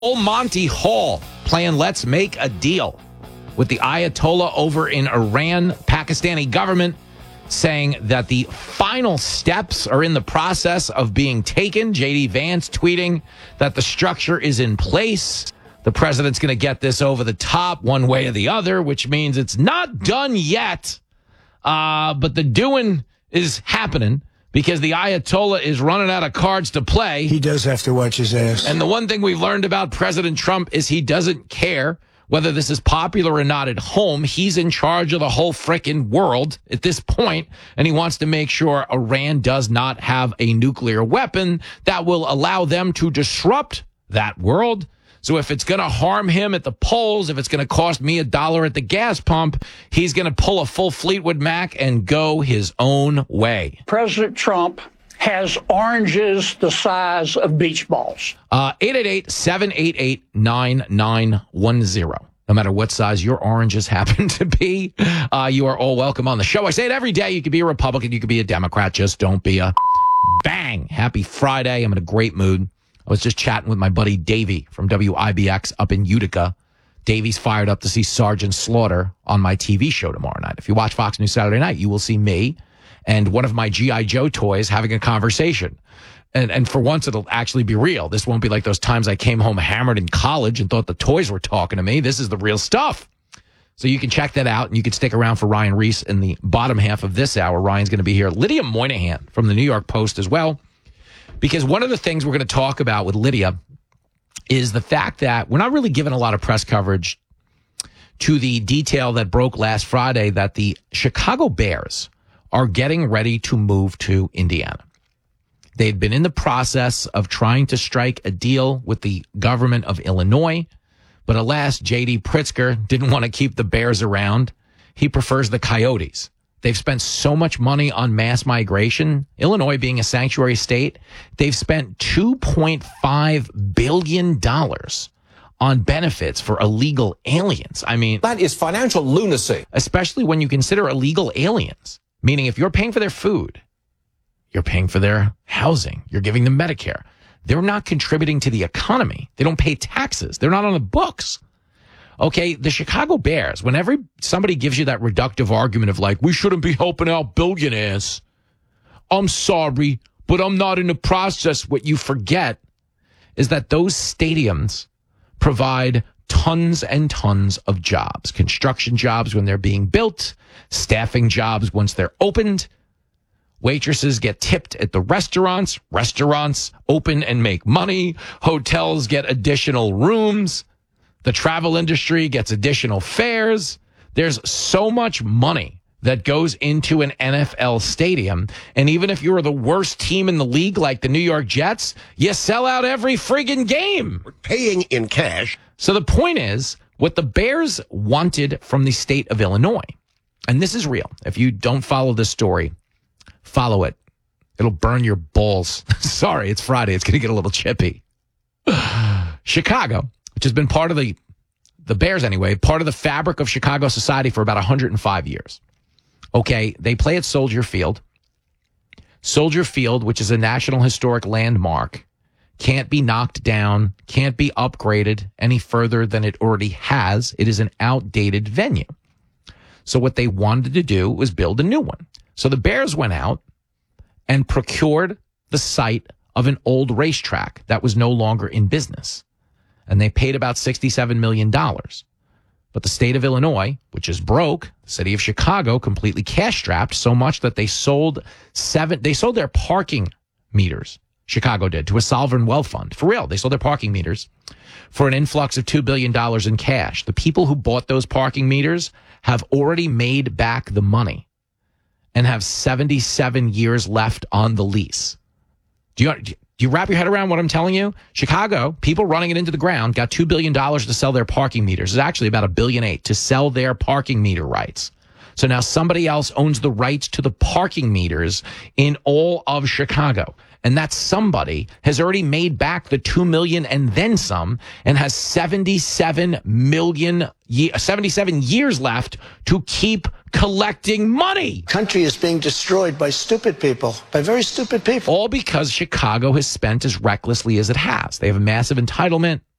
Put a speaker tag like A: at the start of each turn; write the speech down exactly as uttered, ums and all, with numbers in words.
A: Old Monty Hall playing Let's Make a Deal with the Ayatollah over in Iran, Pakistani government saying that the final steps are in the process of being taken. J D Vance tweeting that the structure is in place. The president's going to get this over the top one way or the other, which means it's not done yet. Uh, but the doing is happening because the Ayatollah is running out of cards to play.
B: He does have to watch his ass.
A: And the one thing we've learned about President Trump is he doesn't care whether this is popular or not at home. He's in charge of the whole frickin' world at this point, and he wants to make sure Iran does not have a nuclear weapon that will allow them to disrupt that world. So if it's going to harm him at the polls, if it's going to cost me a dollar at the gas pump, he's going to pull a full Fleetwood Mac and go his own way.
C: President Trump has oranges the size of beach balls.
A: Uh, eight eight eight, seven eight eight, nine nine one zero. No matter what size your oranges happen to be, uh, you are all welcome on the show. I say it every day. You could be a Republican. You could be a Democrat. Just don't be a bang. Happy Friday. I'm in a great mood. I was just chatting with my buddy Davey from W I B X up in Utica. Davey's fired up to see Sergeant Slaughter on my T V show tomorrow night. If you watch Fox News Saturday night, you will see me and one of my G I. Joe toys having a conversation. And and for once, it'll actually be real. This won't be like those times I came home hammered in college and thought the toys were talking to me. This is the real stuff. So you can check that out, and you can stick around for Ryan Reese in the bottom half of this hour. Ryan's going to be here. Lydia Moynihan from the New York Post as well. Because one of the things we're going to talk about with Lydia is the fact that we're not really given a lot of press coverage to the detail that broke last Friday that the Chicago Bears are getting ready to move to Indiana. They'd been in the process of trying to strike a deal with the government of Illinois, but alas, J D Pritzker didn't want to keep the Bears around. He prefers the Coyotes. They've spent so much money on mass migration. Illinois being a sanctuary state, they've spent two point five billion dollars on benefits for illegal aliens. I mean,
D: that is financial lunacy.
A: Especially when you consider illegal aliens, meaning if you're paying for their food, you're paying for their housing, you're giving them Medicare. They're not contributing to the economy. They don't pay taxes. They're not on the books. Okay, the Chicago Bears, whenever somebody gives you that reductive argument of like, we shouldn't be helping out billionaires. I'm sorry, but I'm not in the process. What you forget is that those stadiums provide tons and tons of jobs, construction jobs when they're being built, staffing jobs once they're opened. Waitresses get tipped at the restaurants. Restaurants open and make money. Hotels get additional rooms. The travel industry gets additional fares. There's so much money that goes into an N F L stadium. And even if you're the worst team in the league, like the New York Jets, you sell out every friggin' game.
D: We're paying in cash.
A: So the point is, what the Bears wanted from the state of Illinois, and this is real. If you don't follow this story, follow it. It'll burn your balls. Sorry, it's Friday. It's going to get a little chippy. Chicago, which has been part of the, the Bears anyway, part of the fabric of Chicago society for about one hundred five years. Okay, they play at Soldier Field. Soldier Field, which is a National Historic Landmark, can't be knocked down, can't be upgraded any further than it already has. It is an outdated venue. So what they wanted to do was build a new one. So the Bears went out and procured the site of an old racetrack that was no longer in business. And they paid about sixty-seven million dollars. But the state of Illinois, which is broke, the city of Chicago, completely cash-strapped so much that they sold seven, they sold their parking meters, Chicago did, to a sovereign wealth fund. For real, they sold their parking meters for an influx of two billion dollars in cash. The people who bought those parking meters have already made back the money and have seventy-seven years left on the lease. Do you, do you wrap your head around what I'm telling you? Chicago, people running it into the ground, got two billion dollars to sell their parking meters. It's actually about a billion eight to sell their parking meter rights. So now somebody else owns the rights to the parking meters in all of Chicago. And that somebody has already made back the two million dollars and then some and has seventy-seven million, seventy-seven years left to keep collecting money.
B: Country is being destroyed by stupid people, by very stupid people.
A: All because Chicago has spent as recklessly as it has. They have a massive entitlement.